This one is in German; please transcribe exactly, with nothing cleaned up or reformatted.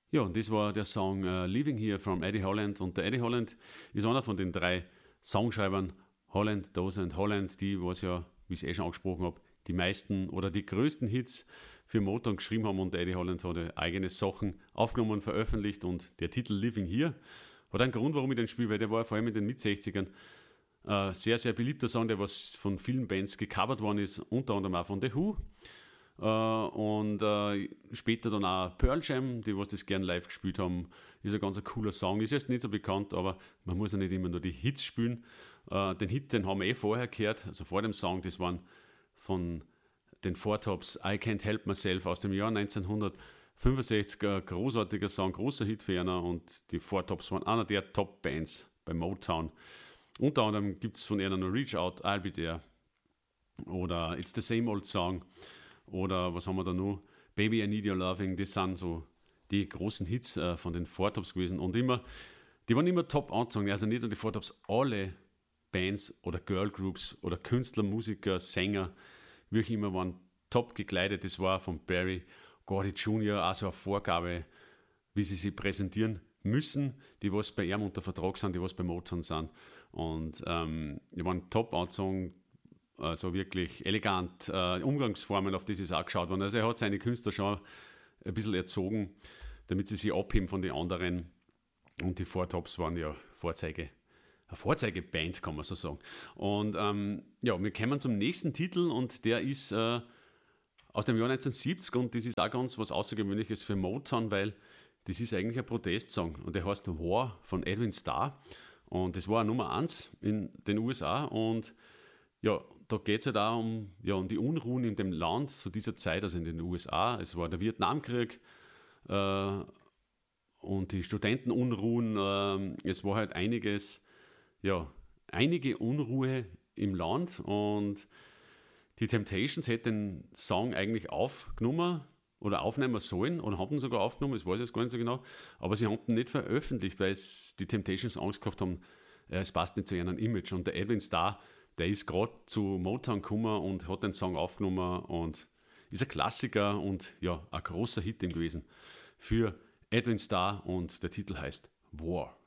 Ja, und das war der Song uh, Living Here from Eddie Holland. Und der Eddie Holland ist einer von den drei Songschreibern, Holland, Dozer und Holland, die, was ja, wie ich es eh schon angesprochen habe, die meisten oder die größten Hits für Motown geschrieben haben. Und der Eddie Holland hat eigene Sachen aufgenommen und veröffentlicht. Und der Titel Living Here hat einen Grund, warum ich den spiele, weil der war vor allem in den Mit-sechzigern äh, sehr, sehr beliebter Song, der was von vielen Bands gecovert worden ist, unter anderem auch von The Who. Uh, und uh, später dann auch Pearl Jam, die was das gern live gespielt haben, ist ein ganz ein cooler Song. Ist jetzt nicht so bekannt, aber man muss ja nicht immer nur die Hits spielen. Uh, den Hit, den haben wir eh vorher gehört, also vor dem Song, das waren von den Four Tops I Can't Help Myself aus dem Jahr neunzehnhundertfünfundsechzig, ein großartiger Song, großer Hit für einer, und die Four Tops waren einer der Top-Bands bei Motown. Unter anderem gibt es von einer noch Reach Out, I'll Be There oder It's the Same Old Song. Oder was haben wir da noch? Baby, I Need Your Loving. Das sind so die großen Hits äh, von den Four Tops gewesen. Und immer, die waren immer top angezogen. Also nicht nur die Four Tops, alle Bands oder Girlgroups oder Künstler, Musiker, Sänger, wie auch immer, waren top gekleidet. Das war von Berry Gordy Junior auch so eine Vorgabe, wie sie sich präsentieren müssen, die was bei ihm unter Vertrag sind, die was bei Motown sind. Und ähm, die waren top angezogen, also wirklich elegant, äh, Umgangsformen, auf die es auch geschaut worden. Also er hat seine Künstler schon ein bisschen erzogen, damit sie sich abheben von den anderen. Und die Four Tops waren ja Vorzeige, eine Vorzeigeband, kann man so sagen. Und ähm, ja, wir kommen zum nächsten Titel, und der ist äh, aus dem Jahr neunzehnhundertsiebzig, und das ist auch ganz was Außergewöhnliches für Motown, weil das ist eigentlich ein Protestsong, und der heißt War von Edwin Starr, und das war Nummer eins in den U S A. Und ja, da geht es halt auch um, ja, um die Unruhen in dem Land zu dieser Zeit, also in den U S A. Es war der Vietnamkrieg äh, und die Studentenunruhen. Äh, es war halt einiges, ja, einige Unruhe im Land, und die Temptations hätten den Song eigentlich aufgenommen oder aufnehmen sollen und haben ihn sogar aufgenommen, das weiß ich jetzt gar nicht so genau, aber sie haben ihn nicht veröffentlicht, weil es die Temptations Angst gehabt haben, äh, es passt nicht zu ihrem Image. Und der Edwin Starr, der ist gerade zu Motown gekommen und hat den Song aufgenommen und ist ein Klassiker und ja, ein großer Hit gewesen für Edwin Starr, und der Titel heißt War.